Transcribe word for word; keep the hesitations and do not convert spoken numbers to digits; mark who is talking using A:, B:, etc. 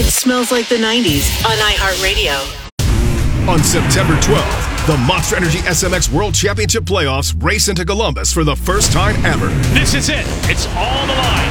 A: It smells like the nineties on iHeartRadio.
B: On September twelfth, the Monster Energy S M X World Championship Playoffs race into Columbus for the first time ever.
C: This is it. It's all on the line.